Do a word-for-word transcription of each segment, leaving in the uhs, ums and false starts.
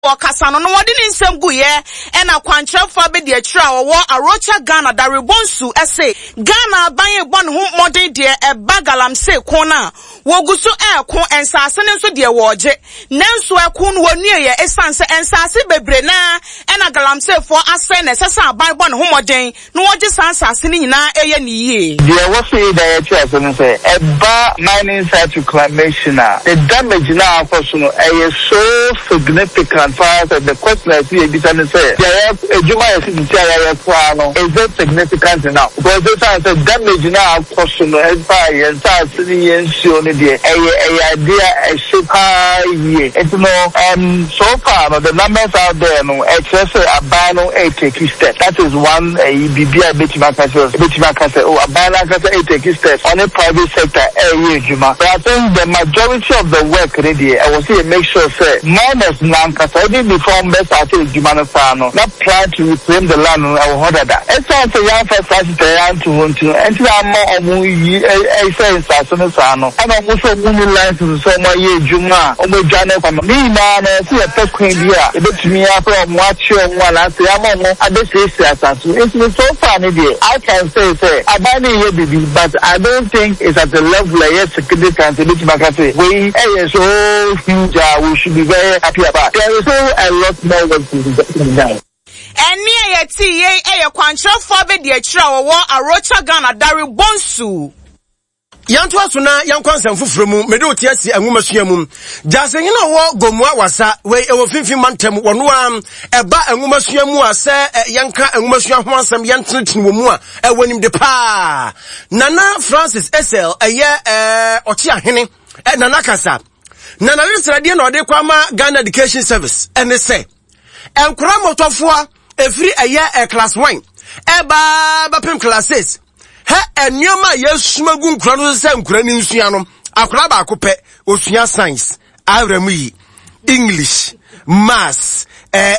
Wakasano no wadi ni nsem guye ena kwantrefo be de atira wo Arocha Ghana da rebonsu ese Ghana banye bon ho modern de e bagalamse ko na woguso e ko ensase ne so de woje nanso e ko no wanu ye esanse ensase bebre na ena galamse fo ase na sesa aban bon ho modern no woje sansase ni nyina eye ni yie de wo say da ye twa so no say e ba mining site reclamation the damage na akoso no e so significant as the question I see a bit and say, Juma is in Tiara, is that significant enough? Because this is a damage now, question and fire and start sitting in Shoni, a idea, a ship high year. It's no, um, so far, the numbers out there, no, excess, a bano, a take step. That is one, a B B I bit macas, bit macas, or a banacas, a take step on a private sector, a year, Juma. But I think the majority of the work, really, I will see, make sure, say, minus Nancas, I did before best I think Jumanasano, not plan to reclaim the land or order that. It's also young for such a young to want to enter more of a sense as soon as I know. And I'm also moving lines to so my year Juma, or my Jana from me, man, and see a pet queen here. It looks me up from watching one as the Amon, and this is it's so funny. I can say, say, I buy me here, baby, but I don't think it's at the level of significant to which Macate. We are so huge, we should be very happy about. There is so a lot more work to be done. And near a T A, a quantra for the Achra or Arocha Ghana, Dari Bonsu. Yantua suna yankwansa mfufuremu mede otiasi anwumasua mum jase hina wo gomwa wasa we ewo finfin mantem wono am eba anwumasua mu ase yanka anwumasua ho asem yantenetene wo mu a ewonim de pa Nana Francis S L eye eh ochi ahene Nana kasa Nana lisrade na ode kwama Ghana Education Service ene se enkura motofoa efiri eye class one eba bapem classes he enyoma yesumagu nkura no se nkura ni nsua no akura ba akopɛ osua science awramu yi English maths eh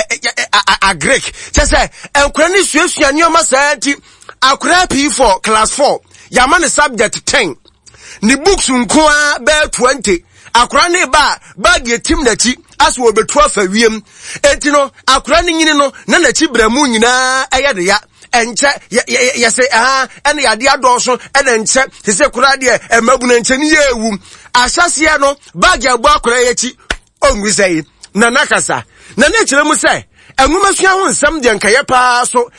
eh Greek chese nkura ni suasua nyoma saati akura P four class four yama ne subject ten ni books nkoa be twenty akura ne ba bag yetim nachi as wo betu afa wiem etino akura ni nyini no na nachi bramu nyina eye de ya enche yese ah ene yade adonso ene enche sese kura de emabuna enche ni yewu asase no bag abu akura yechi ongu sei na nakasa na na kire mu sei enwumasua ho nsam de nkaye pa so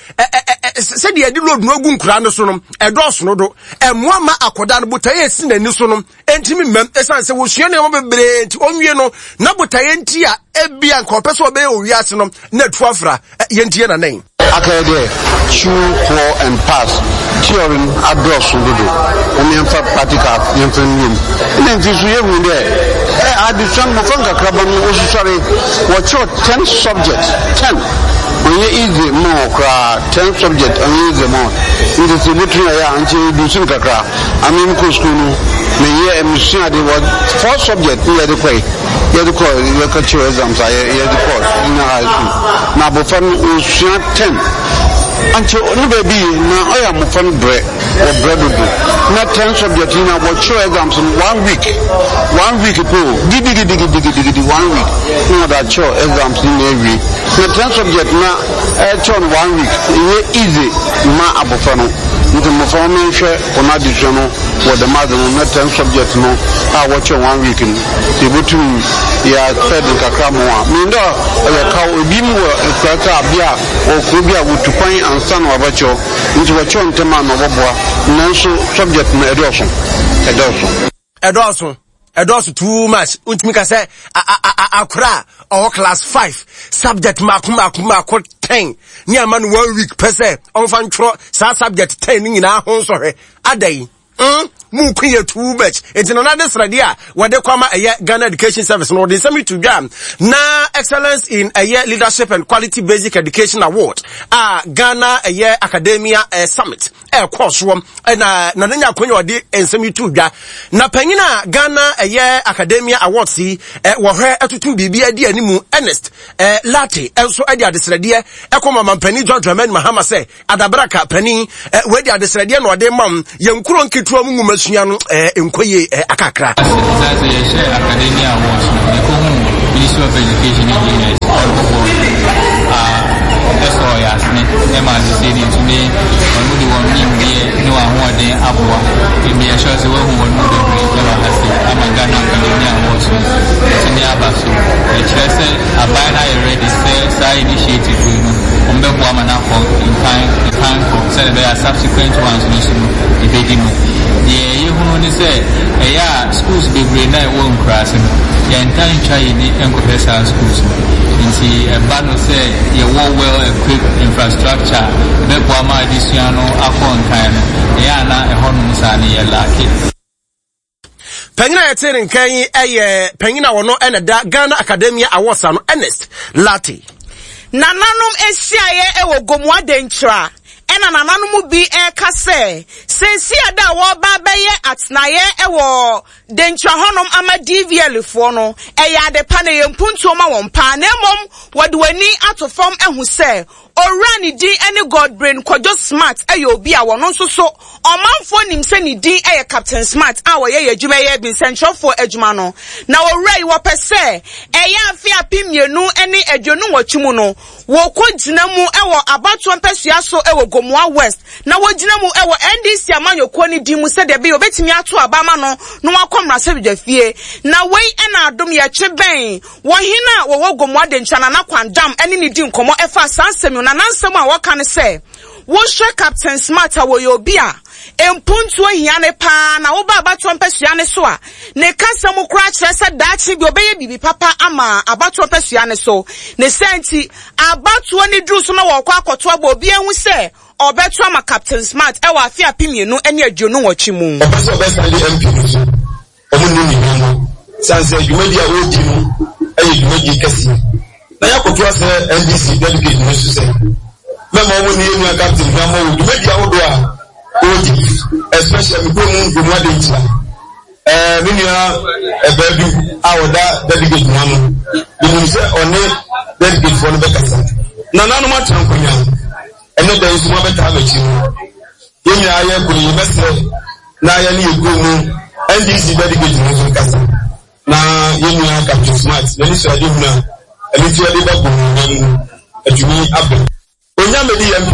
se de yade load no ogu nkura no so no edoso no do emwa ma akoda no botaye esi nani so no entimi mem esan se wo sua ne mo bebre enti onwie no na botaye enti a ebia nka opeso obe owi ase no na tuafra yentie na nan akade chu poor and pass theory adros ndodo oni emfa practical yemfa nim ene nti so ye hu de eh adisam mo fanka kraba no osusare wo cho ten subjects ten we easy more kra ten subject and easy more it is literally ya anti dusin kakra amin ko school no me ye emission ade what four subject we dey kwai ye dey call ye ka cho exams ye dey call in high school na bo fan usia ten anti oni baby na oya mo fan bre or bread do na ten subject na bo cho exams in one week one week ko gidi gidi gidi gidi one week no that cho exams in every na ten subject na eh cho one week e easy ma abofano nti mo fa me hwe ona dijono wo the mother no ten subject no a watch one week ni they go to ya third kakra mo a me ndo e ka obi mu kwata bia o ko bia wotupan ansa no abacho nti wacho ntema no boboa nanso subject na edoso edoso edoso edoso too much untimi ka say akura or class five subject makuma kuma ko ten ni ama no one week per se on fan tro sa subject ten ni na ho so hwe adai mm mu kuye too much it's another study a where they kwama a Ghana Education Service no they send me to jam na excellence in a year leadership and quality basic education award ah Ghana a year academia uh, summit e course wom na na nya konyo de ensem you to dwa na panyina Ghana a year academia award si wo hwe atutu bibia di animu Ernest eh lati enso ade adesrede e koma mampani John Dramani Mahama say adabraka pani we di adesrede no de mam yenkuro nketuo mu suya no eh enkoye akakra academia awards no ko hu Ministry of Education engineers all over. Uh, that's all I ask me. Emma is saying to me, on the one being there, no one more than Abua. In the assurance of one who will know the great level has it. I'm a Ghana Academia was in the Abasu. The chair said, a binary already says, I initiated to you. On the woman in time, in time for said there are subsequent ones, the beginning. Yeah, you only say, yeah, schools be great night won't crash. The entire China and professor schools. In the battle say, you were well equipped infrastructure, the Guama Disiano, Afon Kano, Yana, a Honusani, a lucky. Pengina yetering kai eh pengina wono ene da Ghana Academia Awards no Ernest Lati. Nananom ehyiaye ewo Gomwa Dentra. Ena nananom bi e kase. Sensi ada wo ba beye atnaye ewo Dentra honom ama D V L fo no. Eya de pa na yempuntu ma won pa na mom wode wani atofom ehu se Orani di any God brain kwajo smart ayo obi a wono nso so omanfo nim se ni di aye Captain Smart a wo ye adwuma ye bin central for adwuma no na orai wo pese eya afi apimienu ene adwonu wachimu no wo kogina mu ewo abato mpesua so ewo Gomwa West na wo gina mu ewo N D C amanyoko ni di mu se de be obetimi ato abama no no akomra se bidafie na wei ena adom ye tweben wo hina wo wo Gomwa Dencha na kwandam ene ni di nkomo efa sansem na nansem a waka ne se wo hwe Captain Smart a wo ye obi a empuntu ohia ne pa na wo ba abato mpesua ne so a ne kasam kura kire se daachi bi obeye bibi papa ama abato mpesua ne so ne senti abato ni dru so na wo kwa akoto aba obi ehu se obeto ama Captain Smart e wa afia pimienu ene adwonu wachi mu obeso obesa ndi M P omu ni ni no sanse adwumadi a wodi no ayi adwumadi kasi na yakoto ase N D C delegate no so se memo omu ni enu Captain na mo adwumadi a wodo a odi especially because Gomwa Dencha eh minia ebedu awoda delegate no no se one delegate for no bekasa na nanu ma trankonya ene da isu ma beta ma chi yenya aye kuri yemese na aye ni egomu N D C delegate no kasa na yenya Captain Smart na ni so ade huna ene ti ade ba gomu na adwumi abe onya medi M P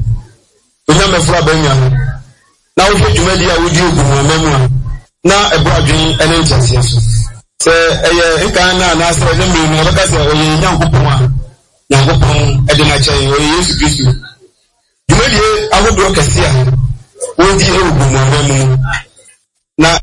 onya mefra banya na wo dwumadi a wodi ogun mamu na ebo adwen ene ntiase so se eye nkan na na se ne mi no beka se oye nyankopon a nyankopon ede na chai oye Yesu Kristo dwumadi ahodo kase a wodi ogun mamu na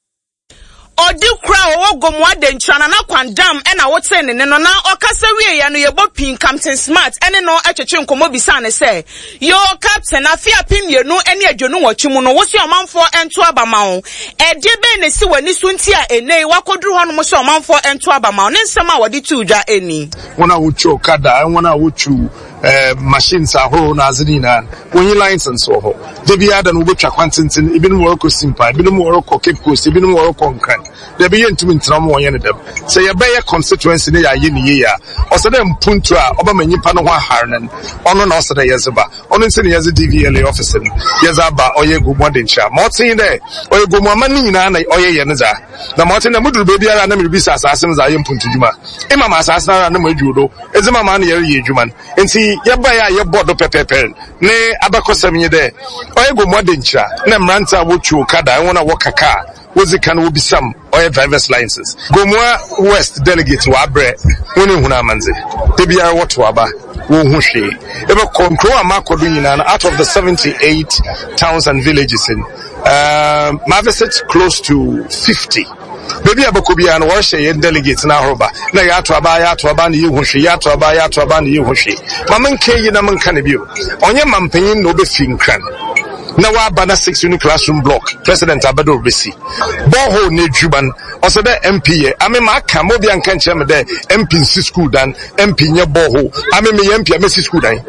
odi kura wo Gomwa Dencha na kwandam e na wote ne ne no na okasa wie ya no yebo pin Captain Smart ene no etwetwe nkomo bisa ne se yo Captain afia pimienu ene adwonu wachimu no wo se omanfo ento abama wo e de be ne si wani so nti a ene wakoduru hono mo se omanfo ento abama wo ne nsem a wodi tuudwa eni wona wochu kada wona wochu eh machines ahoro na azini na woni license wo ho de bi ada no betwa kwantintin ibinum woro ko simpa ibinum woro ko Cape Coast ibinum woro ko nkan de bi yentumi ntram wo yene dem se ye be ye constituency ne ya ye ne ye ya osede mpuntu a oba manyipa no ho aharnan ono na osede yezeba ono nse ne yeze D V L officer yezaba oye Gomwa Dencha motin de oye Gomwa mani nyina na oye ye ne za na motin na muduru be biara na miribisa asasem za ye mpuntu djuma ima ma asasa na na majudo ezema ma na ye ye djuma enti yeba ya ye bodo pepepe ne abakosam nye de oye Gomwa Dencha na mranta wochu kada wona wokaka wozi kan wo bisam oye driver's license Gomwa West delegate wa bre woni huna manze de bia woto aba wo hu hwe ebe kontrol amakodo nyina na out of the seventy-eight towns and villages in uh, my visit close to fifty baby abakobia no wo hye delegate na horoba na ya to aba ya to aba na ye hu hwe ya to aba ya to aba na ye hu hwe mamanke yi na manka ne bio onye mampanyin no be finkran na wa bana six unit classroom block president Abado Besi boho ne djuban also the M P ame ma ka mo bia nka nche me de M P si school dan M P nye boho ame me M P ame si school dan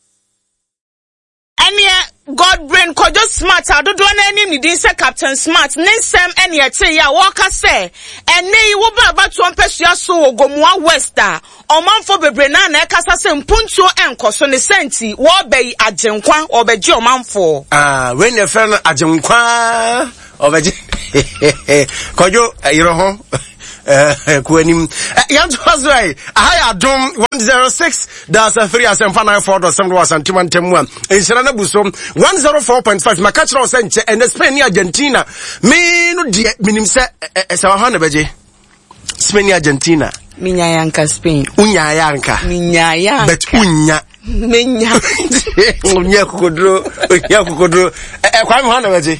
ene God brain kojo Smart adodo na enim ni din se Captain Smart nensem ene ete ya wo ka se ene wo ba abato mpesua so wo Gomwa West a omanfo bebre na na ekasa se mpuntuo enkoso ne senti wo bei agenkwa obeji omanfo ah when the friend agenkwa obeji kojo yiro ho eh kuanim yanto azoi ahaya dom one oh six dash three asemfa nine four dot seven was antimantem mu enhyira na buso one oh four point five makachira o senche and Spain ni Argentina me no de minim se se wa na beje Spain Argentina minya yanka Spain unya yanka minya yanka but unya minya unya kokodro unya kokodro eh kwa me hana beje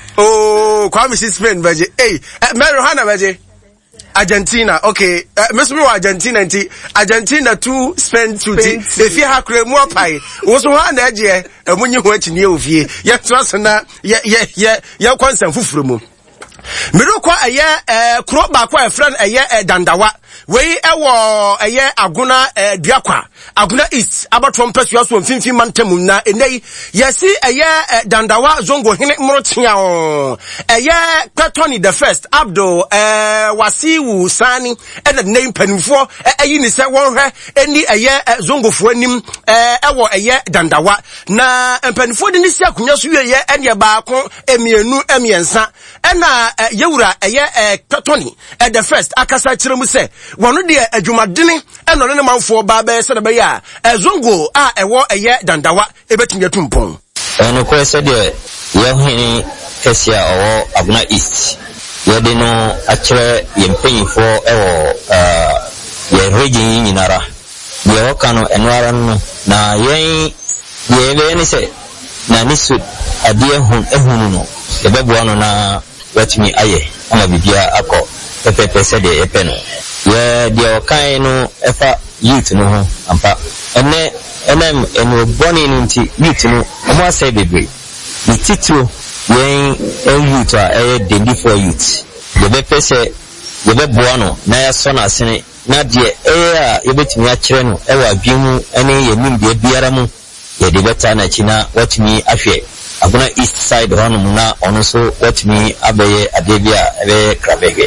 oh kwa me Spain beje eh Mary hana beje Argentina okay uh, mesumi wa Argentina nti Argentina two Spain two ti efi ha kure mu apai wo so ha na age emunyi ho achi ne ofie ye to asena ye ye ye ye kwansan fufuro mu Miru kwa eye eh kuro ba kwa friend eye eh, dandawa wei ewo eye aguna eh, duakwa aguna east abatrom pesu so mfimfin mantam na enei yesi eye eh, dandawa zongo hene mrotia o eye Petoni the first Abdul eh Wasiwu Sani and the name penfo eyi ni se won hwe eni eye eh, zongo fo anim eh ewo eye dandawa na penfo de ni si akunya so ye ene ba ko emienu emiensa ena Uh, yewura eye uh, Petoni uh, the first akasa kiremu se wono de adwumadene eno ne manfo ba ba se de be ya ezongo a ewo eye dandawa ebetimi atumpon eno ko se de ye hini kesia owo Abuna East ye de no akire ye mpanyifo ewo uh, ye region nyinara ye okano enwara no na ye ye be ni se na nisu adie hun ehunu no ebeboa no na watimi aye ama bibia akọ pepepe se de epe no ye de okan no efa youth no ho ampa ene enem eno boni no nti youth no omo asai bebre ni titro yen youth a eh dendi for youth de bepe se de beboa no na ya so na asene na de eh a yebetimi a kire no e wa dwemu ene ye nim de biara mu ye de beta na china watimi ahwe Abuna East side one muna onuso watch me abeye adebia ebe krabege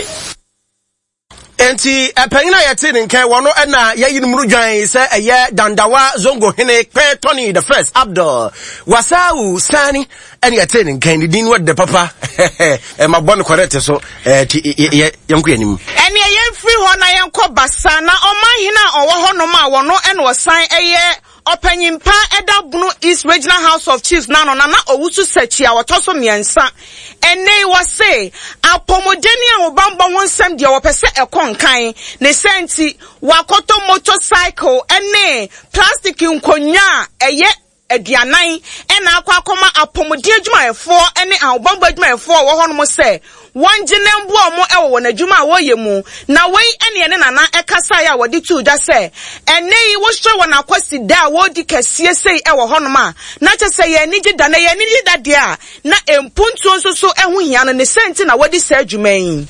enti epanyina yete nkan wono na yayin muru dwan se eye dandawa zongo hene Petoni the first Abdul Wasawu Sani ene yete nkan din what the papa e mabon correct so eh yanku yanim ene ye free ho na yanko basa na omahina owo ho no ma wono ene osan eye Opanyimpa Eda Bunu East Regional House of Chiefs nano na na owusu sechi a wotoso miensa ene wase apomodeni a obamba wonsem dia wopese ekonkan ne senti wakoto motorcycle ene plastic nkonya eye edianan ena akwa akoma apomodi adwumayefo ene a obamba adwumayefo wo hono mo se wonjine mbu omo ewo wona adwuma woye mu na wei ene ene na na ekasa ya wodi tu da se ene yi wo hwe wona kwasi da wodi kasie sei ewo hono ma na chese ye nigi da na ye nigi da dia na empuntu nso so ehu hia no ne senti na wodi sa adwuma yi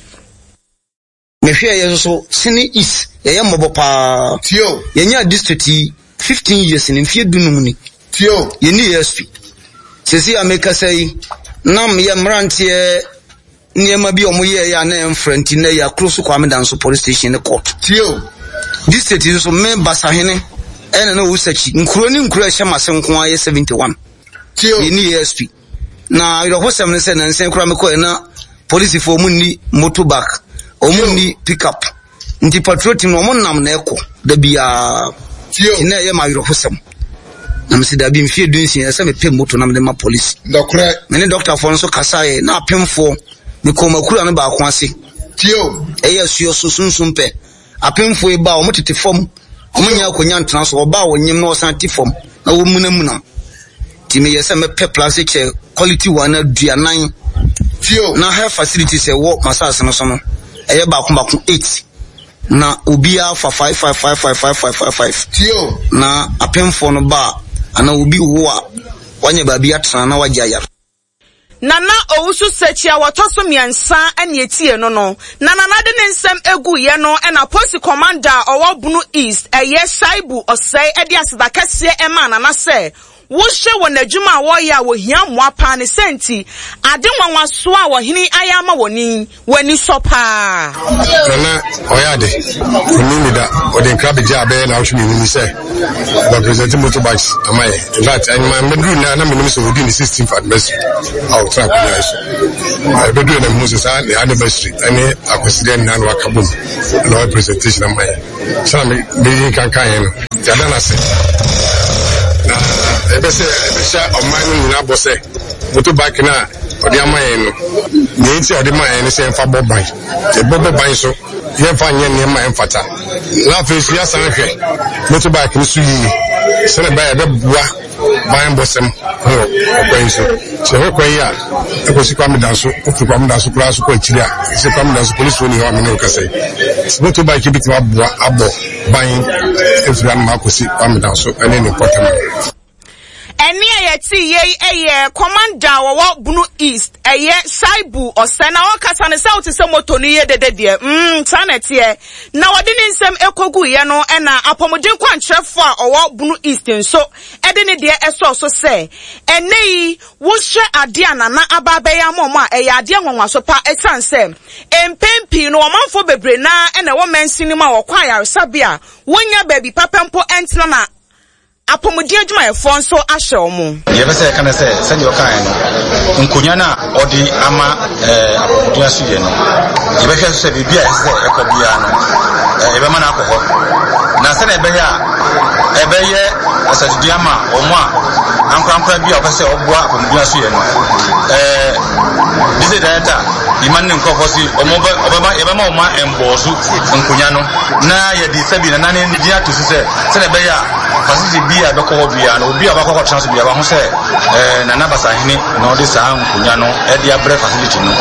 mehwe ye so sini is ye ye mbobo pa tio ye nya district fifteen years ni mfie dunum ni tio ye ni S P sesi ameka sei nam ye mrantie niema bi omoye ya na enfront na ya close kwa medanso police station ne court tio district is so me basahene ene no wusachi nkuro ni nkuro ehya masenko aye seventy-one tio ye ni S P na iro hosem ne se na nsen kura me ko na police fo mu ni motorbike omunni pick up ndi patriotism no monam na eko da bia tio na ye ma yoro hosem na msida bi mfie dunsi ese me pe moto na me ma police dokre me ne doctor for nso kasa ye na apemfo ni koma kura no ba ko ase tio eye suyo susunsun pe apemfo e ba o motete fom omunya akonya ntran so oba wo nyim na osan ti fom na wo munamuna ti me yese me pe place che quality one aduanan tio na health facilities e wo masase no so no eye ba ko ba ko eight na obia fa five five five five five five five tio na apemfo no ba ana obi wo a wanya ba bia tsana na wajaya Nana owusu sechi a wotoso miensa ene etie no no nana nade ne nsem egu ye no ena police commander owo Bunu East eye Saibu osei ede asida kase ema nana se wo hye wɔ n'adwuma wo ya wo hia mmoa pa ne senti ade nwanwa so a wo hene ayama woni wani so pa nana oyade kunini da ode nkrabe je abe na wo ni say the presenting motorbikes amaye in fact and my medru na na me so within the sixteenth anniversary our track nice I be doing the Moses and the anniversary and akweside na no akabom na presentation amaye so me be kan kan yen jada na se na ebe se ebe sha omani na bose motorbike na odi amaye no ye nti odi amaye ne se mfa boban e boban so ye mfa nye ne ma mfata na face ya san hwe motorbike ni su yi se na ba e be bua ban bosem ho okwan so se ho kwan ya e ko si kwa me danso ko kwa me danso kura so ko akiri a se kwa me danso police woni ho me no kasai motorbike bi twa bua abo ban e fura na makosi kwa me danso ene ne potama eni ayeti ye eye commander wo Bunu East eye Saibu Osena o kasa ne south se moto ni ye dede de mm tanet ye na wode ni nsem ekogu ye no e na apomodin kwantrefo a owo Bunu East nso e de ne de eso so se enei wo hye ade anana ababe ya momo a eye ade nwanwa so pa esanse empempi no omanfo bebre na e na wo mansini ma wo kwa yaresabia wonya baby papempo entna na apomodi adwuma efo nso ahye omo yebe se kana se se yo kan no nkonya na odi ama eh apomodi aso ye no yebe hwe se bibia se ekobia no yebe ma na akọ na se na ebe ya ebe ye asajudi ama omo a ankrankra bia opese obua apomodi aso ye no eh dise data imanne nkofo si omo obama yebe ma omo embosu nkonya no na ye di sabi na nane ndi ato se se na ebe ya fasisi bia beko bia no bia bakọ chance bia ba ho se eh na nabasa hene na odi sa nkunya no e dia bre facility no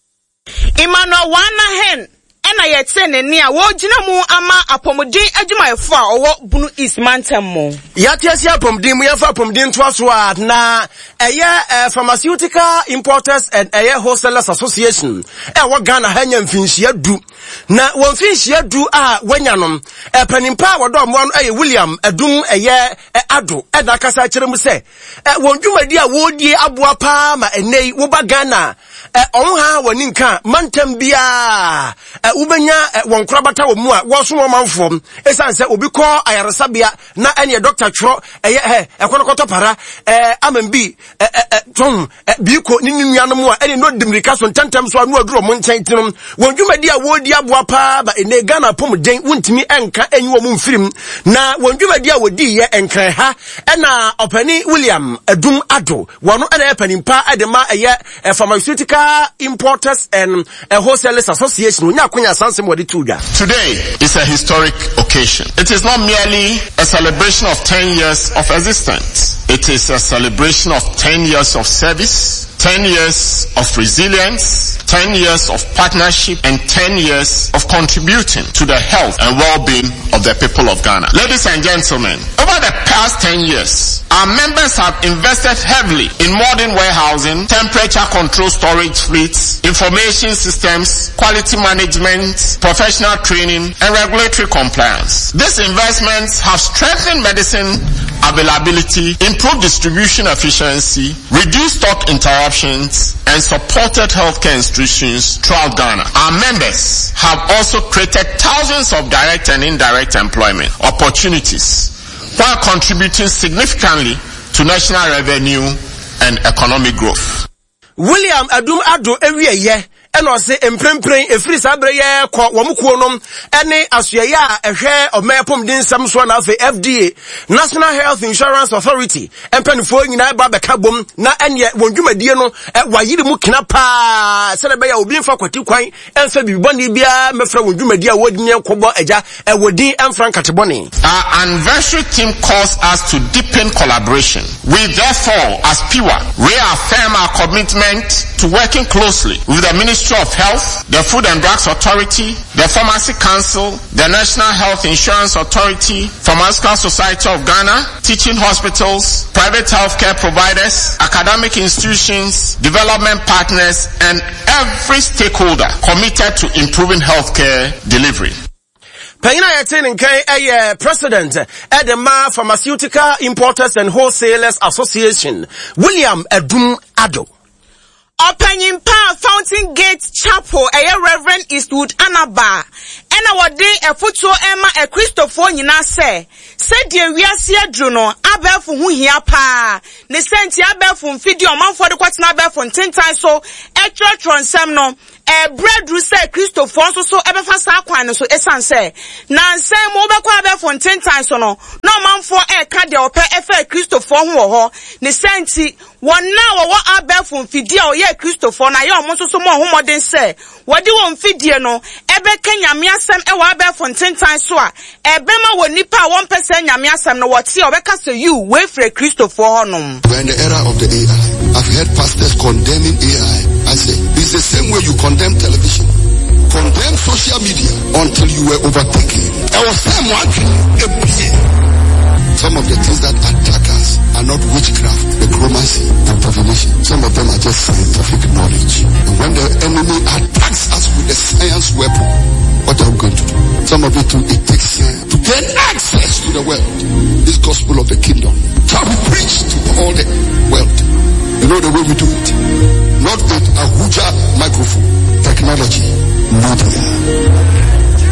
Emmanuel wana hen ena yete ne ne a wo gina mu ama apomodin adwumayefo a owo Bunu East Mantam mo yatiasi apomodin mu yafa apomodin to aso a na eye pharmaceutical importers and eye wholesalers association e wo Ghana hanya mfinhia du na won mfinhia du a wanyanom e panimpa wodo mo no eye William Adum eye ado e da kasa kire mu se won dwumadi a wo die aboa pa ma enei wo ba Ghana e on ha woni nka Mantam bia ubenya won krabata wo mu a wo so manfo esanse obi ko ayaresabia na ene doctor chro eye he ekonokoto para eh amambi tom biiko ni nuanom a ene no dimrika so ntantem so anu aduro mo nkyɛn tinom won dwumadi a wodi aboa pa ba ene Ghana pom den wuntimi enka enyi wo mu mfirim na won dwumadi a wodi ye enkran ha ɛna opani William Adum Ado wono ɛna panimpa adema eye pharmaceutical importers and wholesalers association onya konya sansem wodi tuga. Today is a historic occasion. It is not merely a celebration of ten years of existence. It is a celebration of ten years of service, ten years of resilience, ten years of partnership, and ten years of contributing to the health and well-being of the people of Ghana. Ladies and gentlemen, over the past ten years, our members have invested heavily in modern warehousing, temperature control storage fleets, information systems, quality management, professional training, and regulatory compliance. These investments have strengthened medicine availability, improved distribution efficiency, reduced stock interruptions, and supported healthcare institutions throughout Ghana. Our members have also created thousands of direct and indirect employment opportunities while contributing significantly to national revenue and economic growth. William Adum Ado ewieye eno se emprempren efiri sabre ye ko womukuo nom ene asoye a ehwe omepom din sam so na afi F D A National Health Insurance Authority empanifo nyina ba beka bom na ene wondwumadie no wayiri mu kina pa se be ya obi mfa kwati kwan emfa bibone bia mefra wondwumadie a wodi ne kobo eja ewodin emfra nkatebone. Our anniversary team calls us to deepen collaboration. We therefore, as P I W A, reaffirm our commitment to working closely with the Ministry of Health, the Food and Drugs Authority, the Pharmacy Council, the National Health Insurance Authority, Pharmaceutical Society of Ghana, teaching hospitals, private healthcare providers, academic institutions, development partners, and every stakeholder committed to improving healthcare delivery. Payina Yatin Kai a president at the Ma Pharmaceutical Importers and Wholesalers Association, William Edum Ado. Opening Pa Fountain Gate Chapel, a Reverend Eastwood Anaba, and our day a photo Emma a Christopher Nina say, said dear we are see a Juno, Abel from who he pa, Nesenti Abel from Video man for the Quatnaber from ten times so, a church on Semno, a bread rooster Christopher so ever fast aquine so esan say, Nan say mobile quaber from ten times so no, no man for a card or pay a Christopher who Nesenti, one now what Abel from Video, yeah. Christopher na yo mo so mo homoden say wodi won fidie no ebe ka nyame asem e wa be fonten tan so a ebe ma woni pa one percent nyame asem no wote obeka say you we free Christopher honom. We're in the era of the A I. I've heard pastors condemning A I. I say it's the same way you condemn television, condemn social media until you were overtaken. I was saying one some of the things that attack us are not witchcraft, necromancy, and divination. Some of them are just scientific knowledge. And when the enemy attacks us with a science weapon, what are we going to do? Some of it too, it takes science to gain access to the world. This gospel of the kingdom shall be preached to all the world. You know the way we do it? Not with a Huja microphone, technology, media.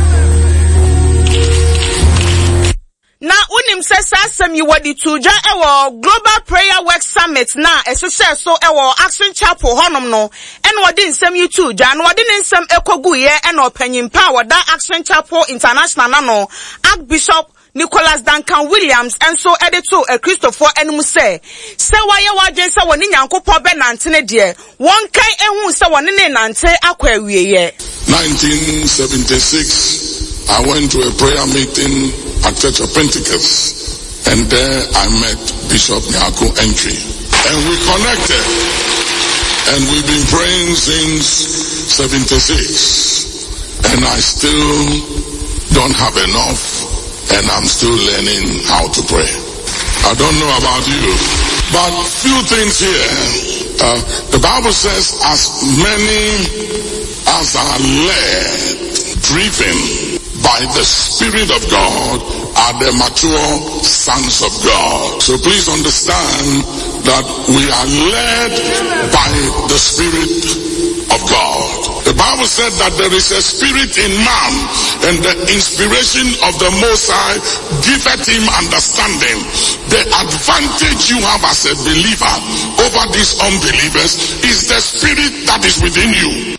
Na unim sesa asem yi wadi tuja ewo Global Prayer Work Summit na esose so ewo Action Chapel honom no ene wadi nsem yi tuja na wadi nsem ekogu ye ene opanyimpa wada Action Chapel International na no Archbishop Nicholas Duncan Williams and so editor a Christopher enum say say waye waje say woni nyankopon be nante de won kan ehun say woni ne nante akwa awie ye. nineteen seventy-six I went to a prayer meeting at Church of Pentecost, and there I met Bishop Nyako Entry, and we connected, and we've been praying since seventy-six, and I still don't have enough, and I'm still learning how to pray. I don't know about you, but few things here. Uh, the Bible says, as many as are led, driven by the Spirit of God are the mature sons of God. So please understand that we are led by the Spirit of God. The Bible said that there is a spirit in man, and the inspiration of the Most High giveth him understanding. The advantage you have as a believer over these unbelievers is the spirit that is within you.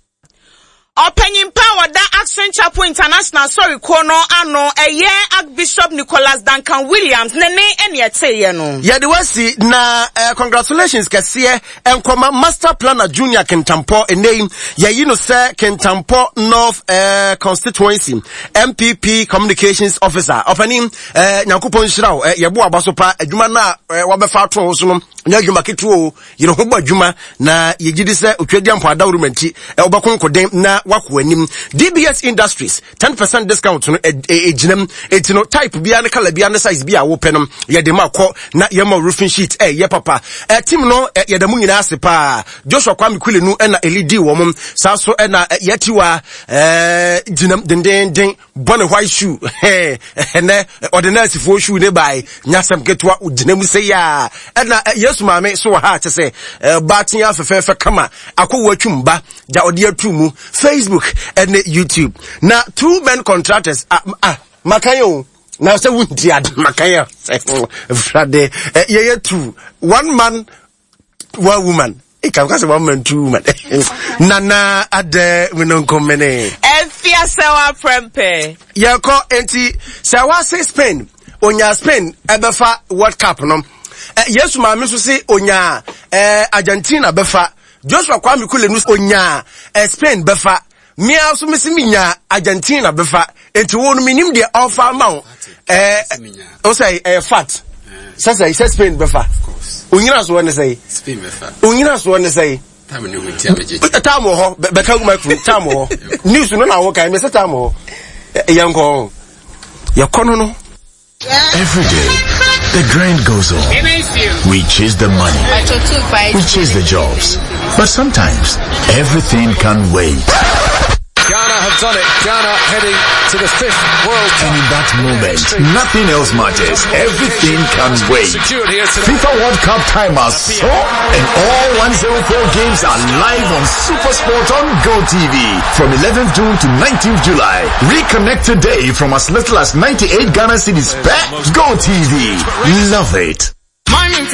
Opening power that Action Chapel International sorry kono ano a year Archbishop Nicholas Duncan Williams nene eni eteye no. Yeah, the wasi na uh, congratulations kasiye enkoma Master Planner Junior Kentampo a name yeah you know sir Kentampo North uh, constituency M P P Communications Officer opening uh, nyankopon shirawo uh, yebo abasopa adwuma na uh, wabefa to so no nya adwuma ketuo you know hobo adwuma na yegidi se otwadi ampo adawrumanti uh, obakonkoden na wakwanim D B S Industries ten percent discount no ejinem etino type bia ne color bia ne size bia wo penom ye de makọ na ye ma roofing sheet eh ye papa eh team no eh, ye da mu nyina ase pa Joshua Kwame Kule nu na L E D wo mum sa so eh na ye tiwa eh jinam den den den bone white shoe eh ne ordinary fo shoe ne bai nyasam ketwa jinam se ya eh na Yesu maame so ha te se batin afefefe kama akọ atwumba ja ode atumu Facebook and YouTube. Now, two men contractors, ah, uh, uh, Makayo, now say wunti ad Makayo, Friday, yeah, yeah, two, one man, one woman. Ik kan kasi one man, two woman. Nana ade winon komene. Enfia sewa prempe. Yako enti sewa say Spain, onya Spain ebefa World Cup no. Yesu ma misu si onya Argentina befa. Joshua Kwame Kule nu onya Spain befa. Me also missing minya Argentina befa. Enti wonu minim de offer ma eh o say eh fat. Sasa he says Spain befa. Of course. Unyina so one say Spain befa. Unyina so one say time no we tia beje. Time ho be ka micro time ho. News no na wo kai me say time ho. Yanko. Yakono no. Every day, the grind goes on. We chase the money. We chase the jobs. But sometimes, everything can wait. Ghana have done it. Ghana heading to the fifth World Cup. And in that moment, nothing else matters. Everything can wait. FIFA World Cup time has so, and all one hundred four games are live on SuperSport on GoTV from eleventh June to nineteenth July. Reconnect today from as little as ninety-eight Ghana cedis per GoTV. Love it.